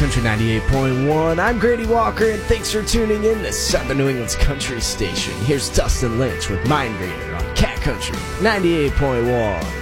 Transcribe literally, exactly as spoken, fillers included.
Country ninety-eight point one. I'm Grady Walker, and thanks for tuning in to Southern New England's country station. Here's Dustin Lynch with Mind Reader on Cat Country ninety-eight point one.